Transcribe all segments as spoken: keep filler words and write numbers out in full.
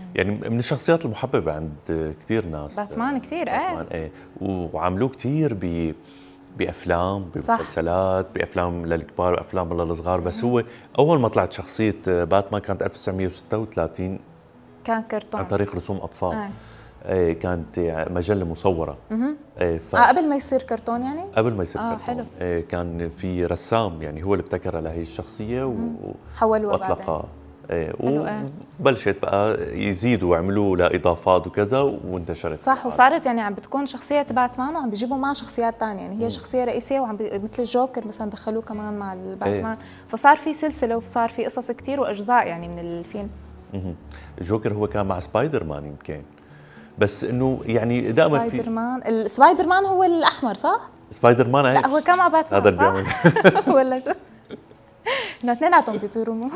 يعني من الشخصيات المحببه عند كثير ناس. باتمان كثير ايه ايه، وعملوه كثير ب بافلام، بمسلسلات، بافلام للكبار وافلام للصغار. بس هو اول ما طلعت شخصيه باتمان كانت ألف وتسعمية وستة وثلاثين، كان كرتون عن طريق رسوم اطفال. آه. ايه، كانت مجله مصوره. ايه ف... آه قبل ما يصير كرتون يعني؟ قبل ما يصير آه كرتون. حلو. ايه، كان في رسام يعني هو اللي ابتكر لهي الشخصيه وحولوها بعدين. ايه، وبلشت بقى يزيدوا ويعملوا لها اضافات وكذا وانتشرت. صح، وصارت يعني عم بتكون شخصيه باتمان وعم بيجيبوا معها شخصيات ثانيه، يعني هي مم. شخصيه رئيسيه وعم بي... مثل الجوكر مثلا دخلوه كمان مع الباتمان. ايه. فصار في سلسله وصار في قصص كثير واجزاء يعني من الفيلم. امم الجوكر هو كان مع سبايدر مان يمكن، بس انه يعني دائما في سبايدر مان. السبايدر مان هو الاحمر صح؟ سبايدر مان لا هو كان مع باتمان هذا اللي بيعمل ولا شو؟ انه اثنيناتهم بيطيروا.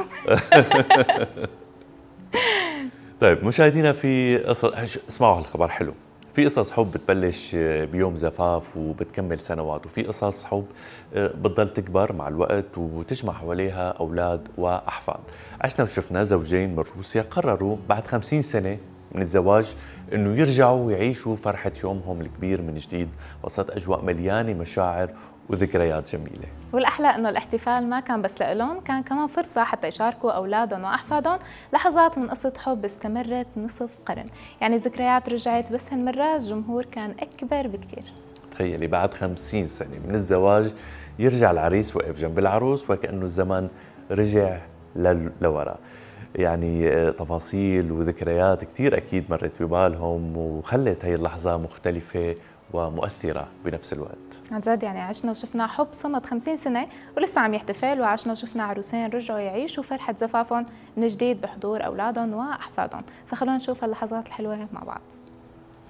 طيب مشاهدينا، في قصص، اسمعوا هالخبر حلو. في قصص حب بتبلش بيوم زفاف وبتكمل سنوات، وفي قصص حب بتضل تكبر مع الوقت وتجمع حواليها أولاد وأحفاد. عشنا وشفنا زوجين من روسيا قرروا بعد خمسين سنة من الزواج إنه يرجعوا ويعيشوا فرحة يومهم الكبير من جديد وسط أجواء مليانة مشاعر وذكريات جميلة. والأحلى إنه الاحتفال ما كان بس لإلهم، كان كمان فرصة حتى يشاركوا أولادهم وأحفادهم لحظات من قصة حب استمرت نصف قرن. يعني الذكريات رجعت، بس هالمرة الجمهور كان أكبر بكتير. تخيلي بعد خمسين سنة من الزواج يرجع العريس واقف جنب العروس وكأنه الزمن رجع لورا. يعني تفاصيل وذكريات كتير أكيد مرت ببالهم وخلت هاي اللحظة مختلفة ومؤثرة بنفس الوقت. عن جد يعني عشنا وشفنا حب صمد خمسين سنة ولسه عم يحتفل، وعشنا وشفنا عروسين رجعوا يعيشوا فرحة زفافهم من جديد بحضور أولادهم وأحفادهم. فخلونا نشوف هاللحظات الحلوة مع بعض.